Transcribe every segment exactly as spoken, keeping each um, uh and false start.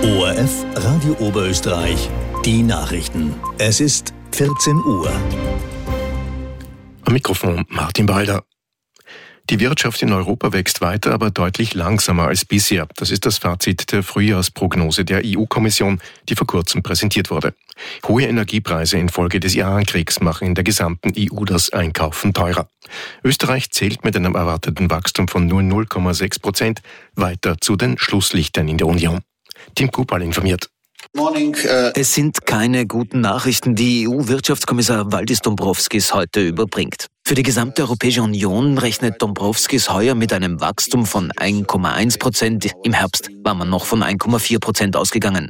O R F Radio Oberösterreich, die Nachrichten. Es ist vierzehn Uhr. Am Mikrofon Martin Balder. Die Wirtschaft in Europa wächst weiter, aber deutlich langsamer als bisher. Das ist das Fazit der Frühjahrsprognose der E U-Kommission, die vor kurzem präsentiert wurde. Hohe Energiepreise infolge des Iran-Kriegs machen in der gesamten E U das Einkaufen teurer. Österreich zählt mit einem erwarteten Wachstum von nur null Komma sechs Prozent weiter zu den Schlusslichtern in der Union. Tim Kupal informiert. Es sind keine guten Nachrichten, die E U-Wirtschaftskommissar Valdis Dombrovskis heute überbringt. Für die gesamte Europäische Union rechnet Dombrovskis heuer mit einem Wachstum von eins Komma eins Prozent. Im Herbst war man noch von eins Komma vier Prozent ausgegangen.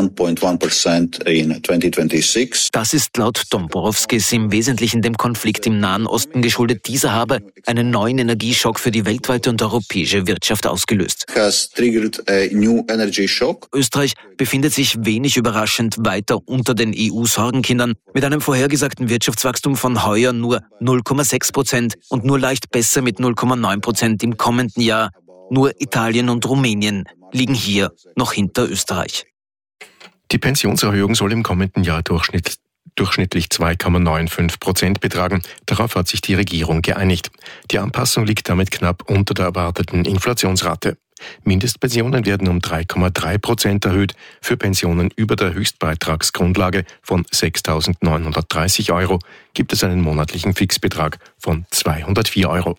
Das ist laut Dombrovskis im Wesentlichen dem Konflikt im Nahen Osten geschuldet. Dieser habe einen neuen Energieschock für die weltweite und europäische Wirtschaft ausgelöst. Österreich befindet sich wenig überraschend weiter unter den E U-Sorgenkindern mit einem vorhergesagten Wirtschaftswachstum von heuer nur null Komma sechs Prozent und nur leicht besser mit null Komma neun Prozent im kommenden Jahr. Nur Italien und Rumänien liegen hier noch hinter Österreich. Die Pensionserhöhung soll im kommenden Jahr durchschnitt, durchschnittlich zwei Komma fünfundneunzig Prozent betragen. Darauf hat sich die Regierung geeinigt. Die Anpassung liegt damit knapp unter der erwarteten Inflationsrate. Mindestpensionen werden um drei Komma drei Prozent erhöht. Für Pensionen über der Höchstbeitragsgrundlage von sechstausendneunhundertdreißig Euro gibt es einen monatlichen Fixbetrag von zweihundertvier Euro.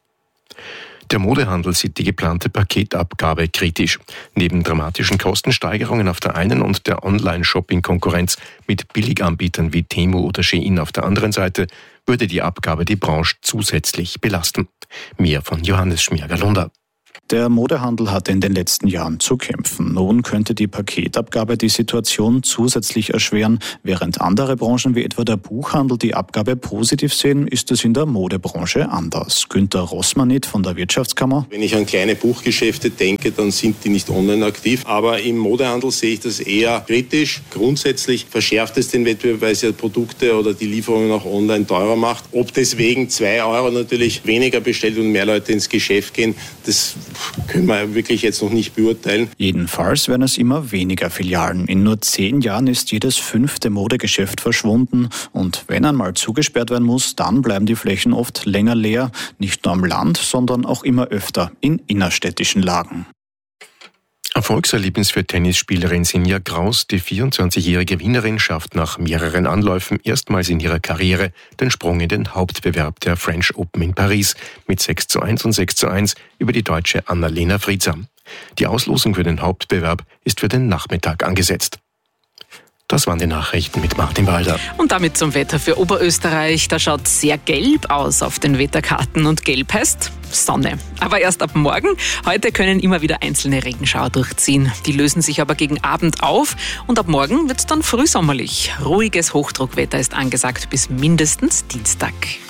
Der Modehandel sieht die geplante Paketabgabe kritisch. Neben dramatischen Kostensteigerungen auf der einen und der Online-Shopping-Konkurrenz mit Billiganbietern wie Temu oder Shein auf der anderen Seite würde die Abgabe die Branche zusätzlich belasten. Mehr von Johannes Schmerger-Lunder. Der Modehandel hatte in den letzten Jahren zu kämpfen. Nun könnte die Paketabgabe die Situation zusätzlich erschweren. Während andere Branchen wie etwa der Buchhandel die Abgabe positiv sehen, ist es in der Modebranche anders. Günter Rossmanit von der Wirtschaftskammer. Wenn ich an kleine Buchgeschäfte denke, dann sind die nicht online aktiv. Aber im Modehandel sehe ich das eher kritisch. Grundsätzlich verschärft es den Wettbewerb, weil es ja Produkte oder die Lieferungen auch online teurer macht. Ob deswegen zwei Euro natürlich weniger bestellt und mehr Leute ins Geschäft gehen, das können wir wirklich jetzt noch nicht beurteilen. Jedenfalls werden es immer weniger Filialen. In nur zehn Jahren ist jedes fünfte Modegeschäft verschwunden. Und wenn einmal zugesperrt werden muss, dann bleiben die Flächen oft länger leer. Nicht nur am Land, sondern auch immer öfter in innerstädtischen Lagen. Erfolgserlebnis für Tennisspielerin Sinja Graus. Die vierundzwanzigjährige Wienerin schafft nach mehreren Anläufen erstmals in ihrer Karriere den Sprung in den Hauptbewerb der French Open in Paris mit sechs zu eins und sechs zu eins über die Deutsche Annalena Friedsam. Die Auslosung für den Hauptbewerb ist für den Nachmittag angesetzt. Das waren die Nachrichten mit Martin Balder. Und damit zum Wetter für Oberösterreich. Da schaut sehr gelb aus auf den Wetterkarten und gelb heißt Sonne. Aber erst ab morgen. Heute können immer wieder einzelne Regenschauer durchziehen. Die lösen sich aber gegen Abend auf und ab morgen wird es dann frühsommerlich. Ruhiges Hochdruckwetter ist angesagt bis mindestens Dienstag.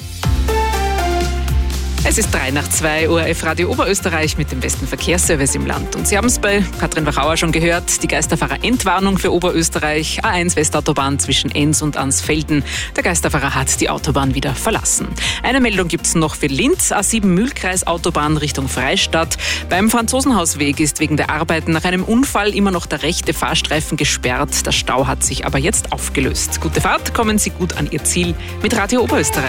Es ist drei nach zwei, O R F Radio Oberösterreich mit dem besten Verkehrsservice im Land. Und Sie haben es bei Katrin Wachauer schon gehört, die Geisterfahrer-Endwarnung für Oberösterreich, A eins Westautobahn zwischen Enns und Ansfelden. Der Geisterfahrer hat die Autobahn wieder verlassen. Eine Meldung gibt es noch für Linz, A sieben Mühlkreis Autobahn Richtung Freistadt. Beim Franzosenhausweg ist wegen der Arbeiten nach einem Unfall immer noch der rechte Fahrstreifen gesperrt. Der Stau hat sich aber jetzt aufgelöst. Gute Fahrt, kommen Sie gut an Ihr Ziel mit Radio Oberösterreich.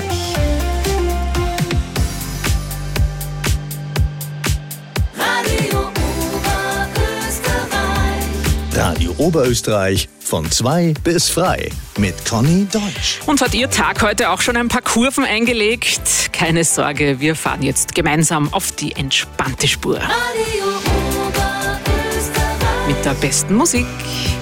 Radio Oberösterreich von zwei bis frei mit Conny Deutsch. Und hat Ihr Tag heute auch schon ein paar Kurven eingelegt? Keine Sorge, wir fahren jetzt gemeinsam auf die entspannte Spur. Radio Oberösterreich. Mit der besten Musik.